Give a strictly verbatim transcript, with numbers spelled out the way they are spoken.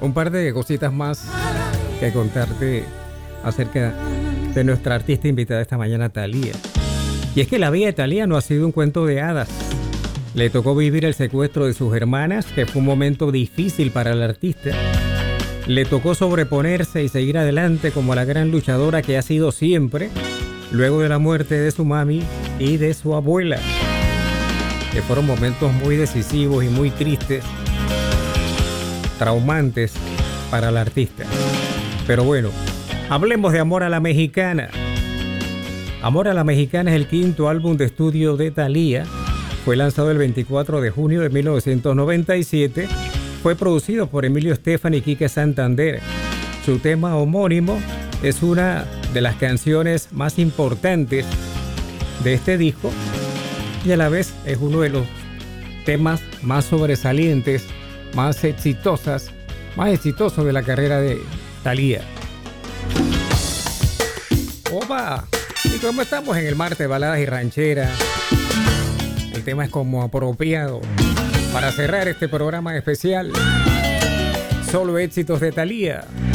un par de cositas más que contarte acerca de nuestra artista invitada esta mañana, Thalía. Y es que la vida de Thalía no ha sido un cuento de hadas. Le tocó vivir el secuestro de sus hermanas, que fue un momento difícil para la artista. Le tocó sobreponerse y seguir adelante como la gran luchadora que ha sido siempre, luego de la muerte de su mami y de su abuela, que fueron momentos muy decisivos y muy tristes, traumantes para la artista. Pero bueno, hablemos de Amor a la Mexicana. Amor a la Mexicana es el quinto álbum de estudio de Thalía. Fue lanzado el veinticuatro de junio de mil novecientos noventa y siete. Fue producido por Emilio Estefan y Quique Santander. Su tema homónimo es una de las canciones más importantes de este disco y a la vez es uno de los temas más sobresalientes, más exitosas, más exitosos de la carrera de Thalía. ¡Opa! Y como estamos en el martes de baladas y rancheras, el tema es como apropiado para cerrar este programa especial. Solo éxitos de Thalía.